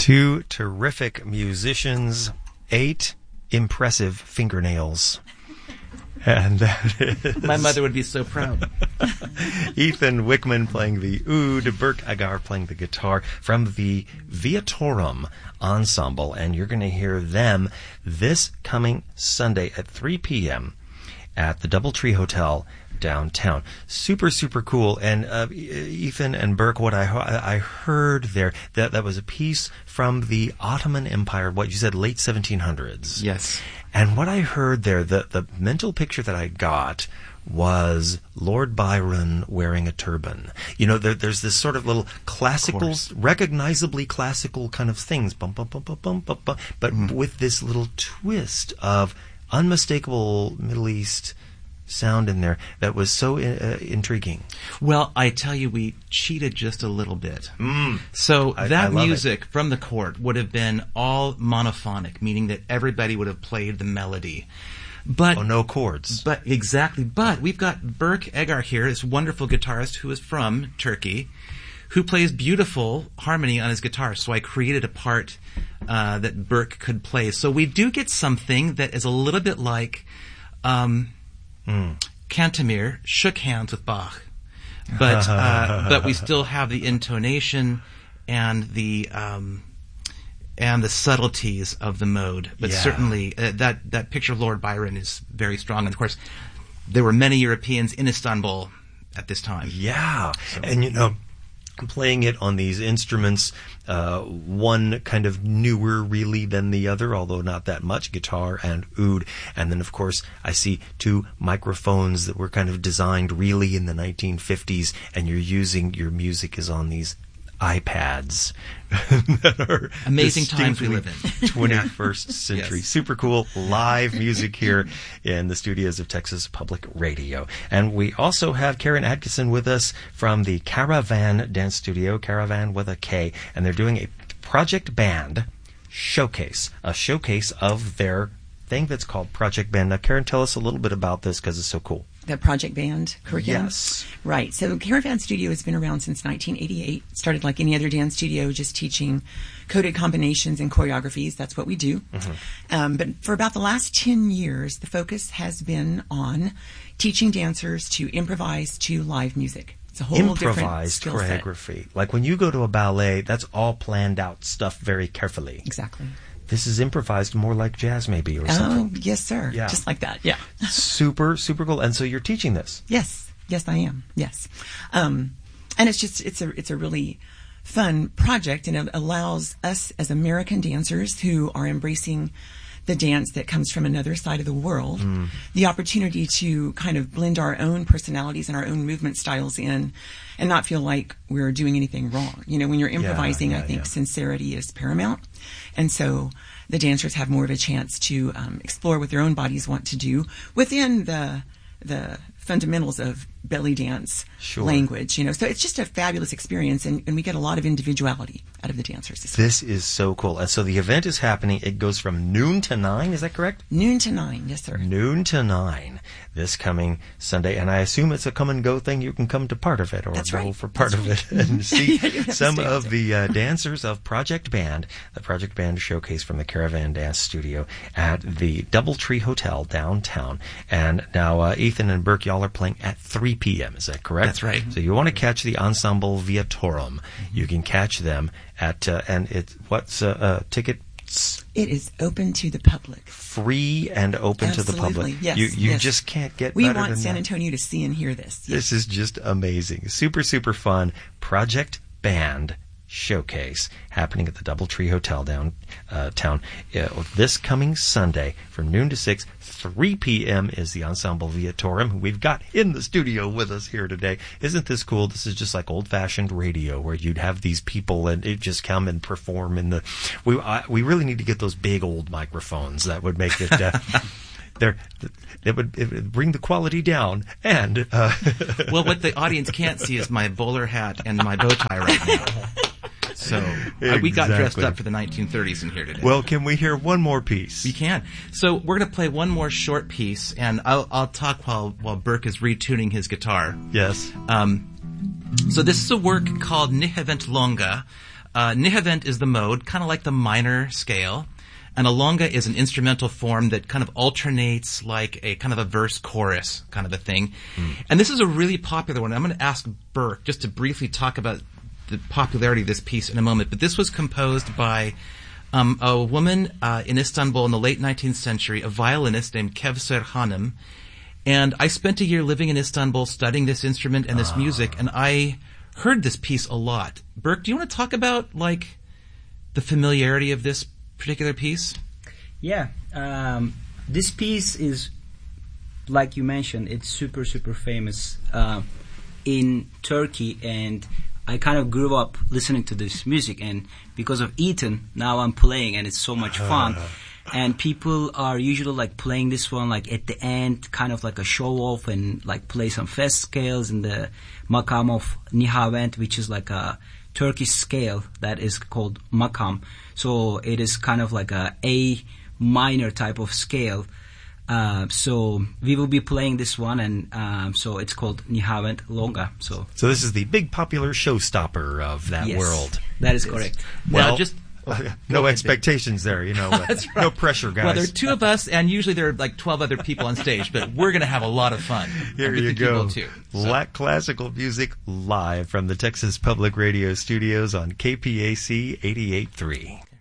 Two terrific musicians, 8 impressive fingernails. And that is... My mother would be so proud. Ethan Wickman playing the oud, Burke Agar playing the guitar from the Viatorum Ensemble. And you're going to hear them this coming Sunday at 3 p.m. at the Doubletree Hotel downtown. Super, super cool. And Ethan and Burke, what I heard there, that was a piece from the Ottoman Empire, what you said, late 1700s. Yes. And what I heard there, the mental picture that I got was Lord Byron wearing a turban. You know, there's this sort of little classical, recognizably classical kind of things, bum, bum, bum, bum, bum, bum, bum, but with this little twist of unmistakable Middle East sound in there that was so intriguing. Well, I tell you, we cheated just a little bit. So that music from the court would have been all monophonic, meaning that everybody would have played the melody. But no chords. But exactly. But we've got Burke Agar here, this wonderful guitarist who is from Turkey, who plays beautiful harmony on his guitar. So I created a part that Burke could play. So we do get something that is a little bit like Cantemir shook hands with Bach, but we still have the intonation and the subtleties of the mode. But certainly that picture of Lord Byron is very strong. And of course, there were many Europeans in Istanbul at this time. Yeah, so. And you know, playing it on these instruments, one kind of newer really than the other, although not that much, guitar and oud. And then, of course, I see 2 microphones that were kind of designed really in the 1950s, and your music is on these iPads that are amazing times we live in. 21st century. Yes. Super cool live music here in the studios of Texas Public Radio. And we also have Karen Atkinson with us from the Caravan Dance Studio, Caravan with a K, and they're doing a Project Band showcase, a showcase of their thing that's called Project Band. Now, Karen, tell us a little bit about this because it's so cool. The Project Band curriculum? Yes. Right. So Caravan Studio has been around since 1988. Started like any other dance studio, just teaching coded combinations and choreographies. That's what we do. But for about the last 10 years, the focus has been on teaching dancers to improvise to live music. It's a whole different skill set. Choreography. Like when you go to a ballet, that's all planned out stuff very carefully. Exactly. This is improvised more like jazz maybe or something. Oh, yes, sir. Yeah. Just like that, yeah. Super, super cool. And so you're teaching this? Yes. Yes, I am. Yes. And it's a really fun project, and it allows us as American dancers who are embracing the dance that comes from another side of the world, the opportunity to kind of blend our own personalities and our own movement styles in and not feel like we're doing anything wrong. You know, when you're improvising, I think sincerity is paramount. And so the dancers have more of a chance to explore what their own bodies want to do within the fundamentals of belly dance language, you know. So it's just a fabulous experience, and we get a lot of individuality out of the dancers. This is so cool. And so the event is happening. It goes from noon to 9, is that correct? Noon to 9, yes, sir. Noon to 9 this coming Sunday. And I assume it's a come-and-go thing. You can come to part of it or go for part of it and see some of the dancers of Project Band, the Project Band showcase from the Caravan Dance Studio at the Doubletree Hotel downtown. And now Ethan and Burke, y'all are playing at 3 p.m., is that correct? That's right. So you want to catch the Ensemble Viatorum. You can catch them at, and it's, what's ticket? It is open to the public. Free and open to the public. Yes, you just can't get we better want than San that. Antonio to see and hear this. Yes. This is just amazing. Super, super fun. Project Band showcase happening at the Doubletree Hotel downtown this coming Sunday from noon to 6. 3 p.m. is the Ensemble Viatorum, who we've got in the studio with us here today. Isn't this cool? This is just like old-fashioned radio where you'd have these people and it just come and perform in the... We really need to get those big old microphones. That would make it... It would bring the quality down, and... Well, what the audience can't see is my bowler hat and my bow tie right now. So we got dressed up for the 1930s in here today. Well, can we hear one more piece? We can. So we're going to play one more short piece, and I'll talk while Burke is retuning his guitar. Yes. So this is a work called Nihevent Longa. Nihavent is the mode, kind of like the minor scale. And a longa is an instrumental form that kind of alternates like a kind of a verse chorus kind of a thing. And this is a really popular one. I'm going to ask Burke just to briefly talk about the popularity of this piece in a moment. But this was composed by a woman in Istanbul in the late 19th century, a violinist named Kevser Hanım. And I spent a year living in Istanbul studying this instrument and this music, and I heard this piece a lot. Burke, do you want to talk about like the familiarity of this particular piece? Yeah, this piece is, like you mentioned, it's super famous in Turkey, and I kind of grew up listening to this music, and because of Ethan, now I'm playing, and it's so much fun. And people are usually like playing this one like at the end, kind of like a show off, and like play some fast scales in the makam of Nihavent, which is like a Turkish scale that is called makam. So it is kind of like A minor type of scale. So we will be playing this one, and so it's called Nihavent Longa. So this is the big popular showstopper of that world. That is correct. Well, now, just no expectations there, That's right. No pressure, guys. Well, there are two of us, and usually there are like 12 other people on stage, but we're going to have a lot of fun. Here with you the go. Too, so. Classical music live from the Texas Public Radio Studios on KPAC 88.3.